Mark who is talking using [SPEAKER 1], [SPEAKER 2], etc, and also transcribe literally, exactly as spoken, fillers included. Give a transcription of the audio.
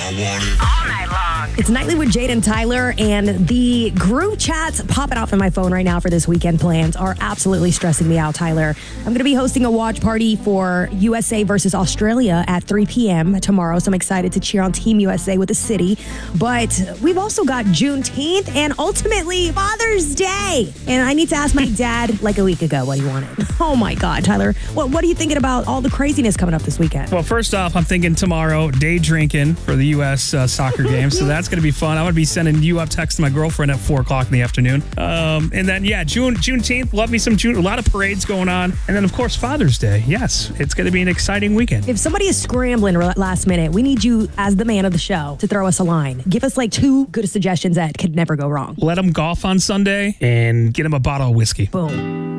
[SPEAKER 1] I want it all night long.
[SPEAKER 2] It's Nightly with Jade and Tyler, and the group chats popping off on my phone right now for this weekend plans are absolutely stressing me out, Tyler. I'm going to be hosting a watch party for U S A versus Australia at three p.m. tomorrow, so I'm excited to cheer on Team U S A with the city. But we've also got Juneteenth and ultimately Father's Day. And I need to ask my dad like a week ago what he wanted. Oh my God, Tyler. What, what are you thinking about all the craziness coming up this weekend?
[SPEAKER 3] Well, first off, I'm thinking tomorrow, day drinking for the U S uh, soccer game. So that's going to be fun. I'm going to be sending you up text to my girlfriend at four o'clock in the afternoon. Um, and then, yeah, June, Juneteenth, love me some June. A lot of parades going on. And then, of course, Father's Day. Yes, it's going to be an exciting weekend.
[SPEAKER 2] If somebody is scrambling last minute, we need you as the man of the show to throw us a line. Give us like two good suggestions that could never go wrong.
[SPEAKER 3] Let them golf on Sunday and get them a bottle of whiskey.
[SPEAKER 2] Boom.